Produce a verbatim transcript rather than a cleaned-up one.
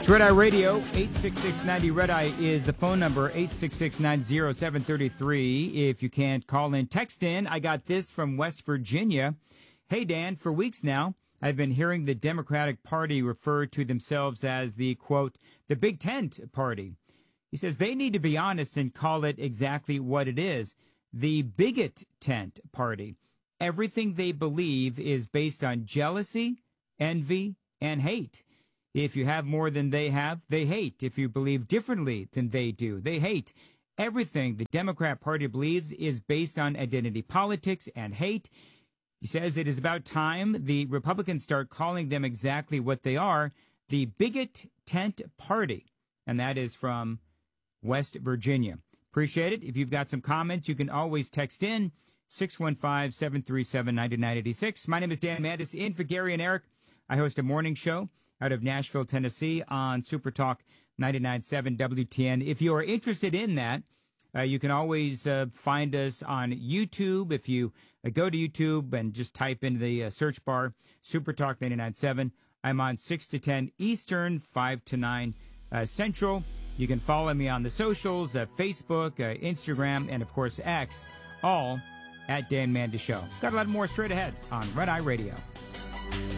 It's Red Eye Radio. eight six six ninety Red Eye is the phone number, eight six six nine zero seven three three. If you can't call in, text in. I got this from West Virginia. Hey, Dan, for weeks now, I've been hearing the Democratic Party refer to themselves as the, quote, the Big Tent Party. He says they need to be honest and call it exactly what it is, the Bigot Tent Party. Everything they believe is based on jealousy, envy, and hate. If you have more than they have, they hate. If you believe differently than they do, they hate. Everything the Democrat Party believes is based on identity politics and hate. He says it is about time the Republicans start calling them exactly what they are, the Bigot Tent Party. And that is from West Virginia. Appreciate it. If you've got some comments, you can always text in six one five, seven three seven, nine nine eight six. My name is Dan Mandis, in for Gary and Eric. I host a morning show out of Nashville, Tennessee on Super Talk ninety-nine point seven W T N. If you are interested in that, uh, you can always uh, find us on YouTube. If you uh, go to YouTube and just type into the uh, search bar, Super Talk ninety-nine point seven. I'm on six to ten Eastern, five to nine uh, Central. You can follow me on the socials, uh, Facebook, uh, Instagram, and, of course, X, all at Dan Mandis Show. Got a lot more straight ahead on Red Eye Radio.